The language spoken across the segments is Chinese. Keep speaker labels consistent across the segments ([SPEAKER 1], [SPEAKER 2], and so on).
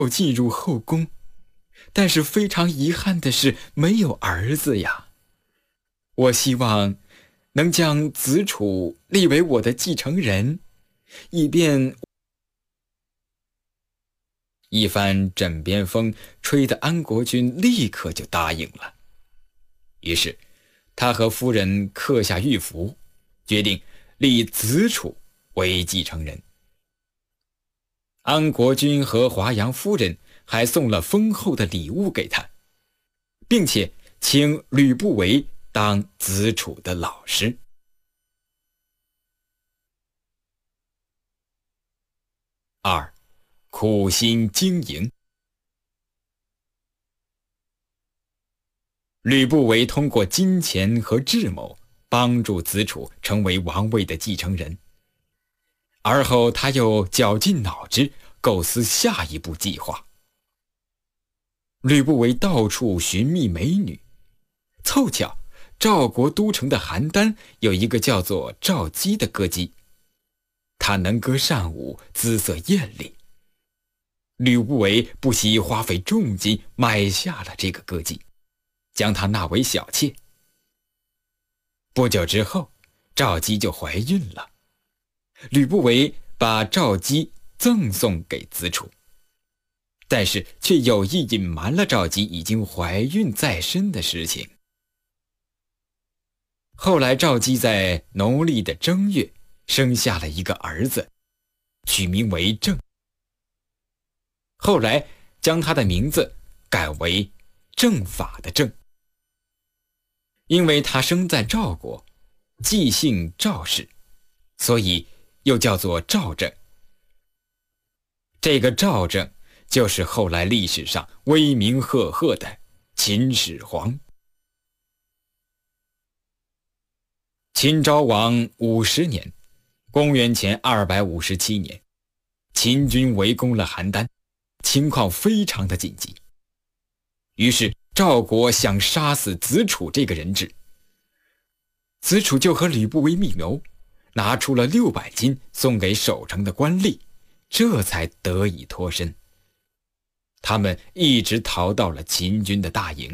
[SPEAKER 1] 进入后宫，但是非常遗憾的是没有儿子呀。我希望能将子楚立为我的继承人，以便……一番枕边风吹得安国君立刻就答应了。于是他和夫人刻下玉符，决定立子楚为继承人。安国君和华阳夫人还送了丰厚的礼物给他，并且请吕不韦当子楚的老师。2. 苦心经营。吕不韦通过金钱和智谋帮助子楚成为王位的继承人，而后他又绞尽脑汁构思下一步计划。吕不韦到处寻觅美女，凑巧赵国都城的邯郸有一个叫做赵姬的歌姬，她能歌善舞，姿色艳丽。吕不韦不惜花费重金买下了这个歌姬，将她纳为小妾。不久之后，赵姬就怀孕了。吕不韦把赵姬赠送给子楚，但是却有意隐瞒了赵姬已经怀孕在身的事情。后来赵姬在农历的正月生下了一个儿子，取名为郑。后来将他的名字改为郑法的郑。因为他生在赵国，既姓赵氏，所以又叫做赵郑。这个赵郑就是后来历史上威名赫赫的秦始皇。秦昭王50年，公元前257年，秦军围攻了邯郸，情况非常的紧急。于是赵国想杀死子楚这个人质，子楚就和吕不韦密谋，拿出了600金送给守城的官吏，这才得以脱身。他们一直逃到了秦军的大营。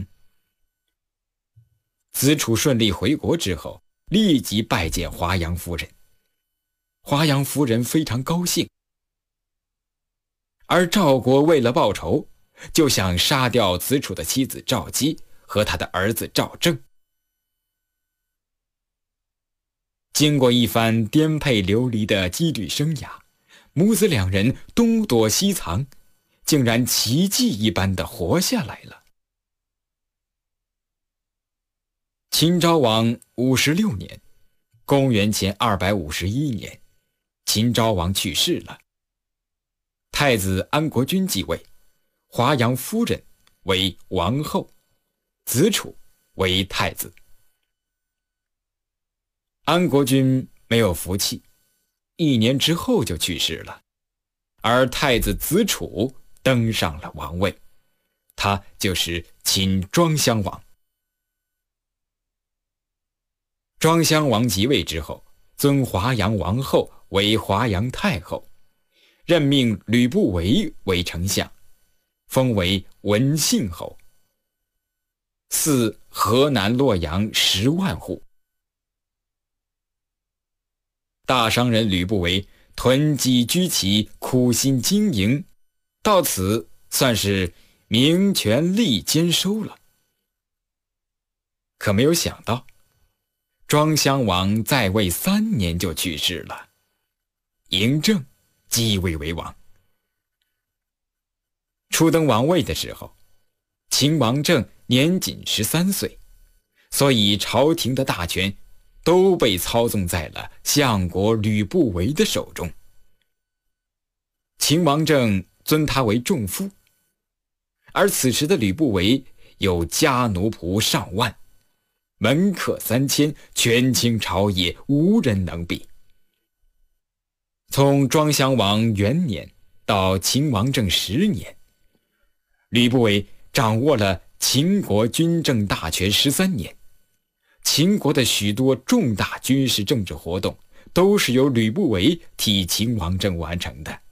[SPEAKER 1] 子楚顺利回国之后，立即拜见华阳夫人。华阳夫人非常高兴，而赵国为了报仇，就想杀掉子楚的妻子赵姬和他的儿子赵正。经过一番颠沛流离的羁旅生涯，母子2人东躲西藏，竟然奇迹一般的活下来了。秦昭王56年，公元前251年，秦昭王去世了。太子安国君继位，华阳夫人为王后，子楚为太子。安国君没有福气，1年之后就去世了，而太子子楚登上了王位，他就是秦庄襄王。庄襄王即位之后，尊华阳王后为华阳太后，任命吕不韦为丞相，封为文信侯，赐河南洛阳10万户。大商人吕不韦囤积居奇，苦心经营，到此算是名权利兼收了。可没有想到，庄襄王在位3年就去世了，嬴政继位为王。初登王位的时候，秦王政年仅13岁，所以朝廷的大权都被操纵在了相国吕不韦的手中。秦王政尊他为仲父，而此时的吕不韦有家奴仆上万，门客3000，权倾朝野，无人能比。从庄襄王元年到秦王政10年，吕不韦掌握了秦国军政大权13年，秦国的许多重大军事政治活动都是由吕不韦替秦王政完成的。